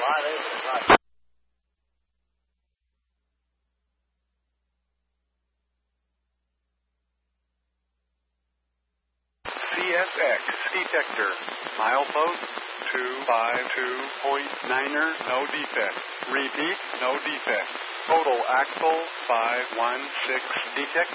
CSX detector. Milepost 252.9er, no defect. Repeat, no defect. Total axle 516 detector.